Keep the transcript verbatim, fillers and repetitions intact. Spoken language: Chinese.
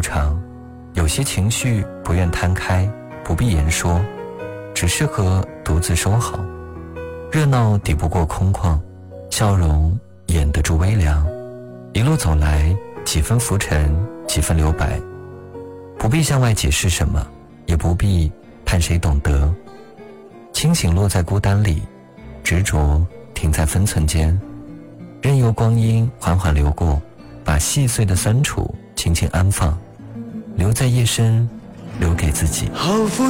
长，有些情绪不愿摊开，不必言说，只适合独自收好。热闹抵不过空旷，笑容掩得住微凉。一路走来，几分浮沉，几分留白，不必向外解释什么，也不必盼谁懂得。清醒落在孤单里，执着停在分寸间，任由光阴缓缓流过，把细碎的酸楚轻轻安放，留在夜深，留给自己。 好负